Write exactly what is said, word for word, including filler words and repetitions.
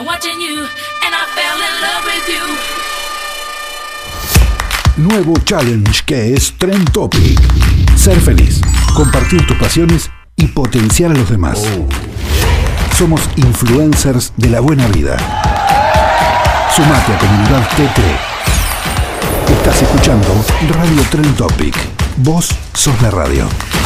watching you, and I fell in love with you. Nuevo challenge que es Trend Topic. Ser feliz, compartir tus pasiones y potenciar a los demás. Oh. Somos influencers de la buena vida. Sumate a Comunidad T T. Estás escuchando Radio Trend Topic. Vos sos la radio.